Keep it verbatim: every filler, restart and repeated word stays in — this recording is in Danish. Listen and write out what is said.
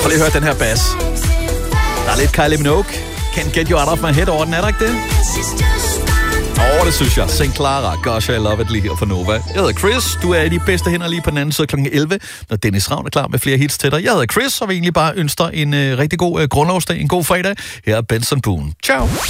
Prøv lige at høre den her bass. Der er lidt Kylie Minogue. Can't get you out of my head over den, er der ikke det? Åh, oh, det synes jeg. Saint Clara. Gosh, I love it lige her på Nova. Jeg hedder Chris. Du er i de bedste hænder lige på den anden side klokken elleve, når Dennis Ravn er klar med flere hits til dig. Jeg hedder Chris, og vil egentlig bare ønske dig en uh, rigtig god uh, grundlovsdag, en god fredag. Her er Benson Boone. Ciao.